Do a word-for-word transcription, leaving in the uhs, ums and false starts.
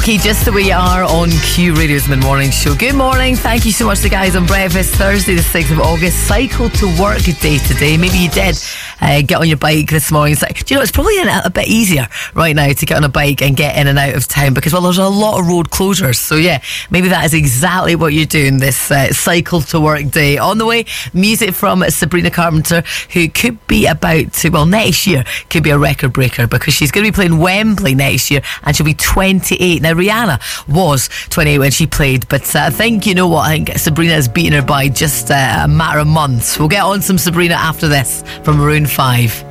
Okay, just the way you are on Q Radio's mid-morning show. Good morning. Thank you so much to the guys on breakfast. Thursday the sixth of August. Cycle to work day today. Maybe you did uh, get on your bike this morning. It's like, do you know, it's probably a, a bit easier right now to get on a bike and get in and out of town because, well, there's a lot of road closures. So yeah, maybe that is exactly what you're doing this uh, cycle to work day. On the way, music from Sabrina Carpenter, who could be about to, well, next year could be a record breaker because she's going to be playing Wembley next year and she'll be twenty-eight. Now, Rihanna was twenty-eight when she played, but uh, I think, you know what, I think Sabrina has beaten her by just uh, a matter of months. We'll get on some Sabrina after this from Maroon five.